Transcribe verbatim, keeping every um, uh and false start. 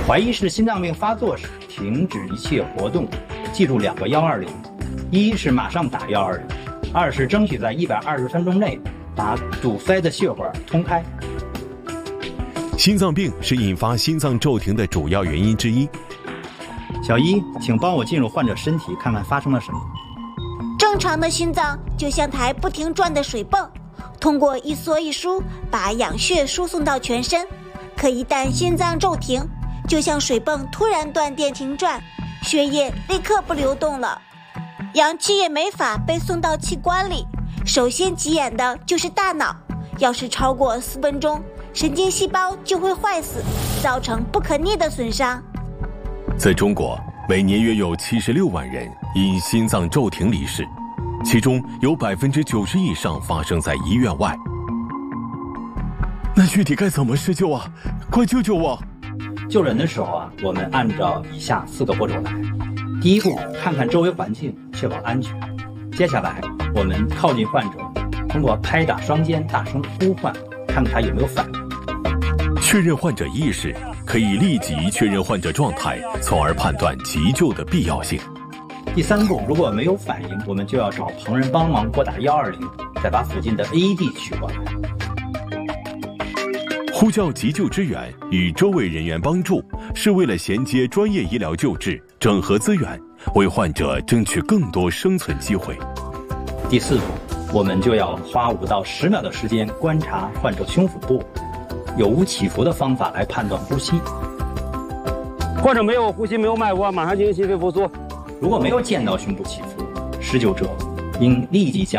怀疑是心脏病发作时，停止一切活动，记住两个幺二零：一是马上打幺二零，二是争取在一百二十分钟内把堵塞的血管通开。 心脏病是引发心脏骤停的主要原因之一。 小一，请帮我进入患者身体，看看发生了什么。 正常的心脏就像台不停转的水泵，通过一缩一舒把氧血输送到全身。可一旦心脏骤停，就像水泵突然断电停转，血液立刻不流动了，氧气也没法被送到器官里。首先急眼的就是大脑，要是超过四分钟，神经细胞就会坏死，造成不可逆的损伤。 在中国，每年约有七十六万人因心脏骤停离世，其中有百分之九十以上发生在医院外。那具体该怎么施救啊？快救救我！ 救人的时候啊，我们按照以下四个步骤来。第一步，看看周围环境，确保安全。接下来，我们靠近患者，通过拍打双肩，大声呼唤，看看他有没有反应。 确认患者意识，可以立即确认患者状态，从而判断急救的必要性。 第三步，如果没有反应，我们就要找旁人帮忙拨打幺二零，再把附近的 A E D 取过来。 呼叫急救支援与周围人员帮助，是为了衔接专业医疗救治，整合资源，为患者争取更多生存机会。 第四步，我们就要花五到十秒的时间观察患者胸腹部，有无起伏的方法来判断呼吸。 患者没有呼吸，没有脉搏，马上进行心肺复苏。 如果没有见到胸部起伏，施救者应立即将